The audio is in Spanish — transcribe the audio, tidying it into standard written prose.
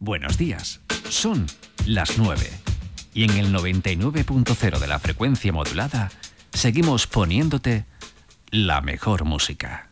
Buenos días. Son las 9. Y en el 99.0 de la frecuencia modulada seguimos poniéndote la mejor música.